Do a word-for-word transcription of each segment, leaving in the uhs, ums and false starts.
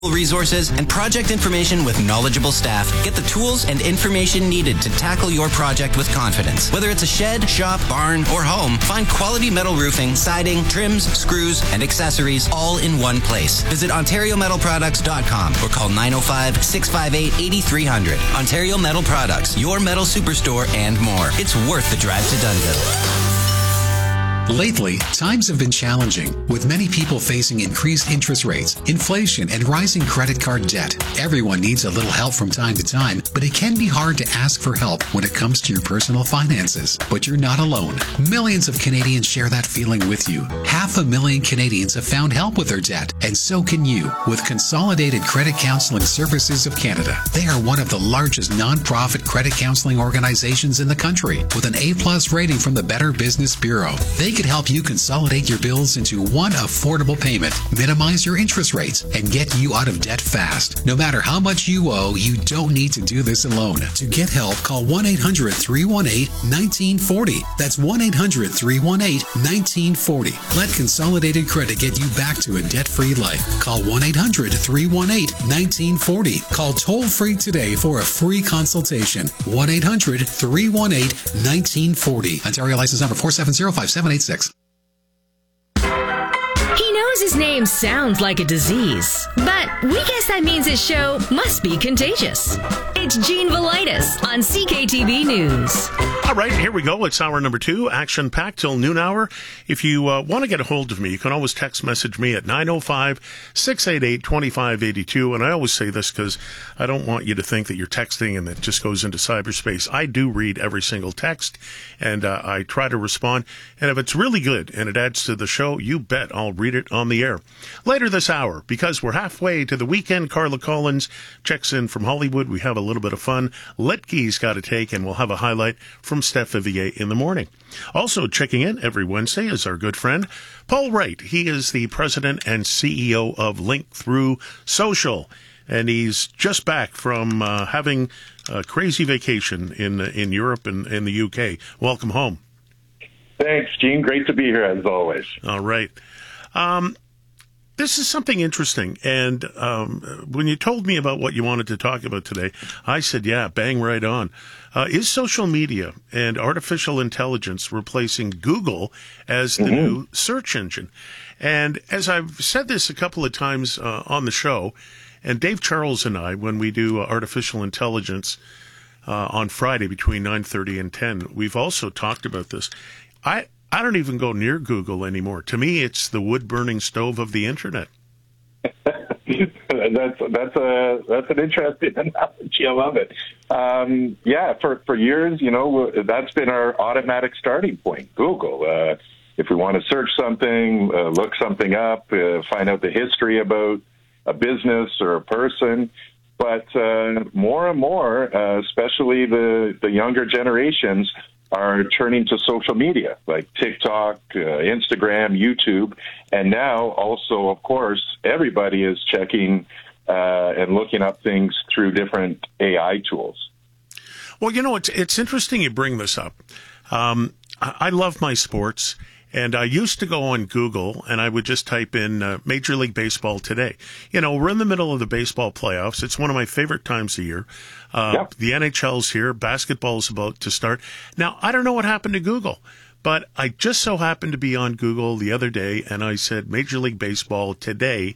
resources and project information with knowledgeable staff. Get the tools and information needed to tackle your project with confidence. Whether it's a shed, shop, barn, or home, find quality metal roofing, siding, trims, screws, and accessories all in one place. Visit ontario metal products dot com or call nine oh five, six five eight, eight three zero zero. Ontario Metal Products, your metal superstore and more. It's worth the drive to Dunnville. Lately, times have been challenging, with many people facing increased interest rates, inflation, and rising credit card debt. Everyone needs a little help from time to time, but it can be hard to ask for help when it comes to your personal finances. But you're not alone. Millions of Canadians share that feeling with you. Half a million Canadians have found help with their debt, and so can you with Consolidated Credit Counseling Services of Canada. They are one of the largest non-profit credit counseling organizations in the country, with an A-plus rating from the Better Business Bureau. They can help you consolidate your bills into one affordable payment, minimize your interest rates, and get you out of debt fast. No matter how much you owe, you don't need to do this alone. To get help, call one eight hundred, three one eight, one nine four zero. That's one eight hundred, three one eight, one nine four zero. Let Consolidated Credit get you back to a debt-free life. Call one eight hundred, three one eight, one nine four zero. Call toll-free today for a free consultation. one eight hundred, three one eight, one nine four zero. Ontario license number four seven zero, five seven eight six. He knows his name sounds like a disease, but we guess that means his show must be contagious. It's Gene Velitis on C K T V News. All right, here we go. It's hour number two, action-packed till noon hour. If you uh, want to get a hold of me, you can always text message me at nine oh five, six eight eight, two five eight two. And I always say this because I don't want you to think that you're texting and that just goes into cyberspace. I do read every single text, and uh, I try to respond. And if it's really good and it adds to the show, you bet I'll read it on the air. Later this hour, because we're halfway to the weekend, Carla Collins checks in from Hollywood. We have a little bit of fun. Letke's got to take, and we'll have a highlight from Steph Vivier in the morning. Also checking in every Wednesday is our good friend, Paul Wright. He is the president and C E O of Link Through Social, and he's just back from uh, having a crazy vacation in in Europe and in the U K. Welcome home. Thanks, Gene. Great to be here, as always. All right. Um, this is something interesting, and um, when you told me about what you wanted to talk about today, I said, yeah, bang right on. Uh, is social media and artificial intelligence replacing Google as the mm-hmm. new search engine? And as I've said this a couple of times uh, on the show, and Dave Charles and I, when we do uh, artificial intelligence uh, on Friday between nine thirty and ten, we've also talked about this. I I don't even go near Google anymore. To me, it's the wood-burning stove of the internet. that's that's a that's an interesting analogy. I love it. Um, yeah, for for years, you know, that's been our automatic starting point. Google. Uh, if we want to search something, uh, look something up, uh, find out the history about a business or a person. But uh, more and more, uh, especially the the younger generations, are turning to social media like TikTok, uh, Instagram, YouTube, and now also, of course, everybody is checking uh, and looking up things through different A I tools. Well, you know, it's it's interesting you bring this up. Um, I, I love my sports, and I used to go on Google, and I would just type in uh, Major League Baseball today. You know, we're in the middle of the baseball playoffs. It's one of my favorite times of year. Uh, yep. The N H L's here. Basketball's about to start. Now, I don't know what happened to Google, but I just so happened to be on Google the other day, and I said Major League Baseball today,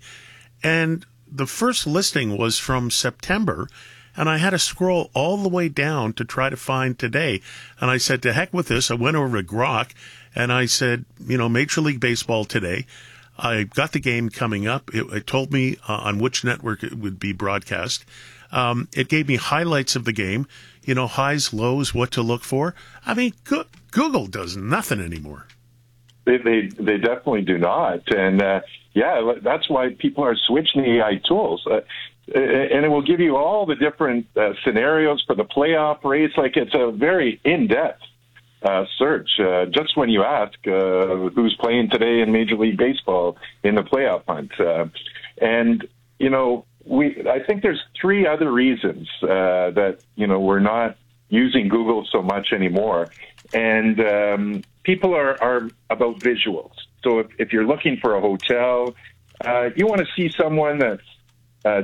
and the first listing was from September, and I had to scroll all the way down to try to find today. And I said, to heck with this. I went over to Grok, and I said, you know, Major League Baseball today. I got the game coming up. It, it told me uh, on which network it would be broadcast. Um, it gave me highlights of the game, you know, highs, lows, what to look for. I mean, go- Google does nothing anymore. They, they they definitely do not. And, uh, yeah, that's why people are switching to A I tools. Uh, and it will give you all the different uh, scenarios for the playoff race. Like, it's a very in-depth uh, search. Uh, just when you ask uh, who's playing today in Major League Baseball in the playoff hunt. Uh, and, you know, We, I think there's three other reasons uh, that, you know, we're not using Google so much anymore. And um, people are, are about visuals. So if, if you're looking for a hotel, uh, you want to see someone that's